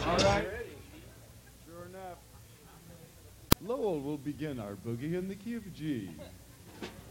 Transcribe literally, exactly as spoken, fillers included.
All right. Sure enough. Lowell will begin our boogie in the key of G.